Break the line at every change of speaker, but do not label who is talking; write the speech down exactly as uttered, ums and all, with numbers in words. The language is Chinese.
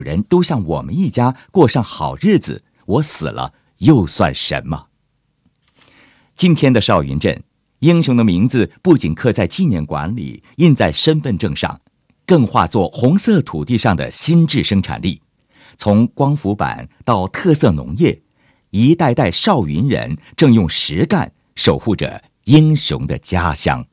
人都像我们一家过上好日子，我死了又算什么？今天的少云镇，英雄的名字不仅刻在纪念馆里，印在身份证上，更化作红色土地上的新质生产力。从光伏板到特色农业，一代代少云人正用实干守护着英雄的家乡。